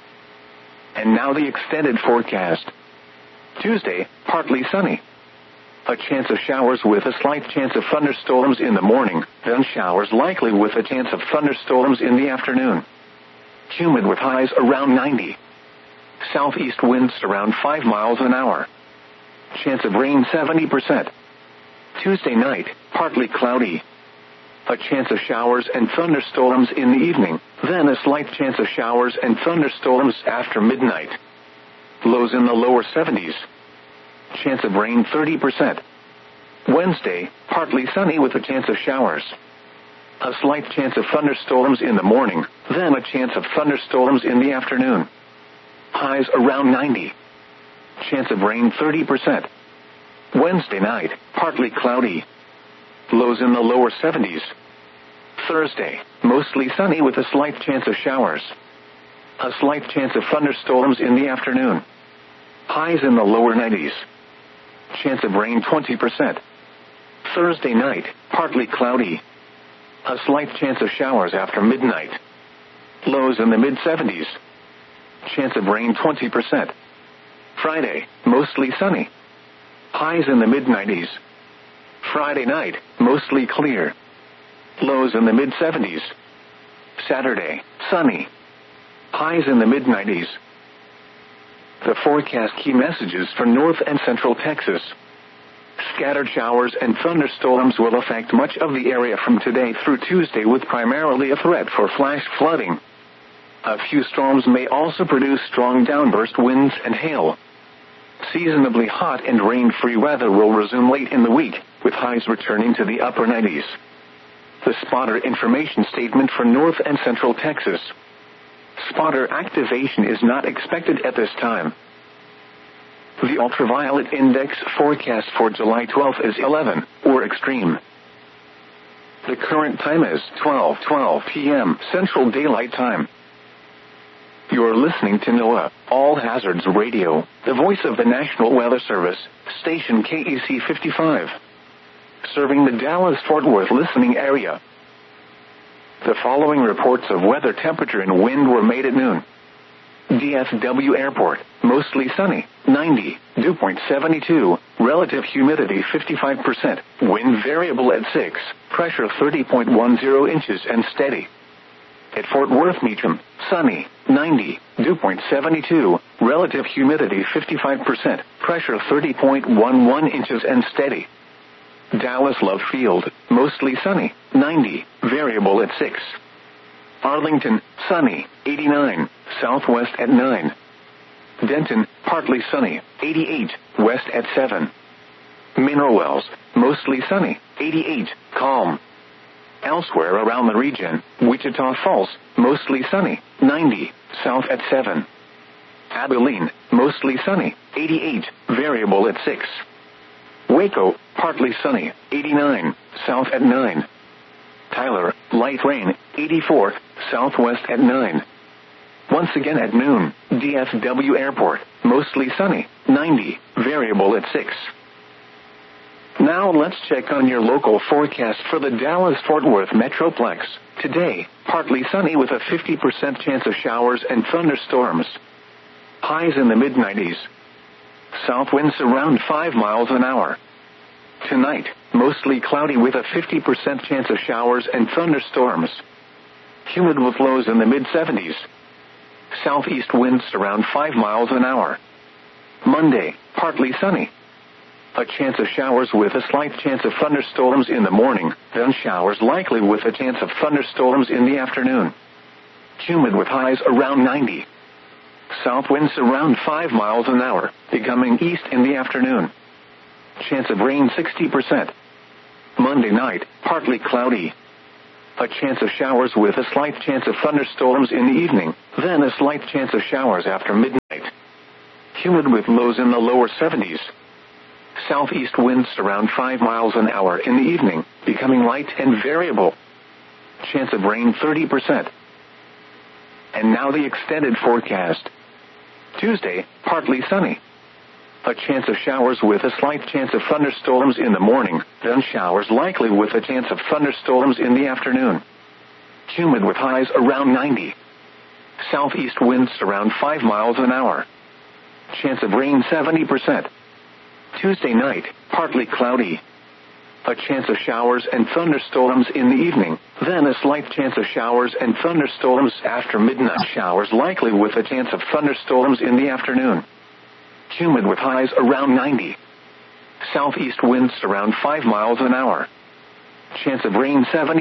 And now the extended forecast. Tuesday, partly sunny. A chance of showers with a slight chance of thunderstorms in the morning, then showers likely with a chance of thunderstorms in the afternoon. Humid with highs around 90. Southeast winds around 5 miles an hour. Chance of rain 70%. Tuesday night, partly cloudy. A chance of showers and thunderstorms in the evening, then a slight chance of showers and thunderstorms after midnight. Lows in the lower 70s. Chance of rain 30%. Wednesday, partly sunny with a chance of showers. A slight chance of thunderstorms in the morning, then a chance of thunderstorms in the afternoon. Highs around 90. Chance of rain 30%. Wednesday night, partly cloudy. Lows in the lower 70s. Thursday, mostly sunny with a slight chance of showers. A slight chance of thunderstorms in the afternoon. Highs in the lower 90s. Chance of rain 20%. Thursday night, partly cloudy. A slight chance of showers after midnight. Lows in the mid-70s. Chance of rain 20%. Friday, mostly sunny. Highs in the mid-90s. Friday night, mostly clear. Lows in the mid-70s. Saturday, sunny. Highs in the mid-90s. The forecast key messages for North and Central Texas. Scattered showers and thunderstorms will affect much of the area from today through Tuesday, with primarily a threat for flash flooding. A few storms may also produce strong downburst winds and hail. Seasonably hot and rain-free weather will resume late in the week, with highs returning to the upper 90s. The spotter information statement for North and Central Texas. Spotter activation is not expected at this time. The ultraviolet index forecast for July 12th is 11, or extreme. The current time is 12:12 p.m. Central Daylight Time. You're listening to NOAA All Hazards Radio, the voice of the National Weather Service, station KEC 55. Serving the Dallas-Fort Worth listening area. The following reports of weather, temperature, and wind were made at noon. DFW Airport, mostly sunny, 90, dew point 72, relative humidity 55%, wind variable at 6, pressure 30.10 inches and steady. At Fort Worth Meacham, sunny, 90, dew point 72, relative humidity 55%, pressure 30.11 inches and steady. Dallas Love Field, mostly sunny, 90, variable at 6. Arlington, sunny, 89, southwest at 9. Denton, partly sunny, 88, west at 7. Mineral Wells, mostly sunny, 88, calm. Elsewhere around the region, Wichita Falls, mostly sunny, 90, south at 7. Abilene, mostly sunny, 88, variable at 6. Waco, partly sunny, 89, south at 9. Tyler, light rain, 84, southwest at 9. Once again at noon, DFW Airport, mostly sunny, 90, variable at 6. Now let's check on your local forecast for the Dallas-Fort Worth Metroplex. Today, partly sunny with a 50% chance of showers and thunderstorms. Highs in the mid-90s. South winds around 5 miles an hour. Tonight, mostly cloudy with a 50% chance of showers and thunderstorms. Humid with lows in the mid-70s. Southeast winds around 5 miles an hour. Monday, partly sunny. A chance of showers with a slight chance of thunderstorms in the morning, then showers likely with a chance of thunderstorms in the afternoon. Humid with highs around 90. South winds around 5 miles an hour, becoming east in the afternoon. Chance of rain 60%. Monday night, partly cloudy. A chance of showers with a slight chance of thunderstorms in the evening, then a slight chance of showers after midnight. Humid with lows in the lower 70s. Southeast winds around 5 miles an hour in the evening, becoming light and variable. Chance of rain 30%. And now the extended forecast. Tuesday, partly sunny. A chance of showers with a slight chance of thunderstorms in the morning, then showers likely with a chance of thunderstorms in the afternoon. Humid with highs around 90. Southeast winds around 5 miles an hour. Chance of rain 70%. Tuesday night, partly cloudy. A chance of showers and thunderstorms in the evening, then a slight chance of showers and thunderstorms after midnight. Showers likely with a chance of thunderstorms in the afternoon. Humid with highs around 90. Southeast winds around 5 miles an hour. Chance of rain 70.